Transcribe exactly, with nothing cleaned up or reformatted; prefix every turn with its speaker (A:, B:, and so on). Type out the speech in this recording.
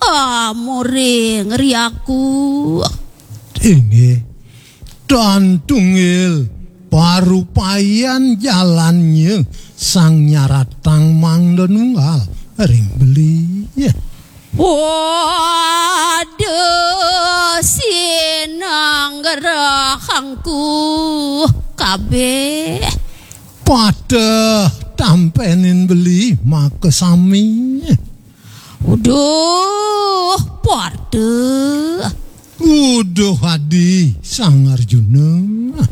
A: Amore ngeri aku.
B: Ini dan tungil parupayan jalannya sang nyaratang mang denunggal ring beli ya.
A: Waduh sinang gerahangku kabeh
B: pada tampenin beli maka sami.
A: Uduh pada
B: udah hadi sang Arjuna.